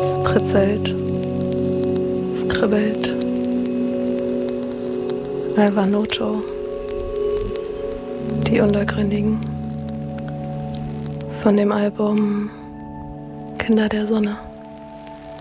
Es pritzelt, es kribbelt. Alvanoto, die Untergründigen von dem Album Kinder der Sonne.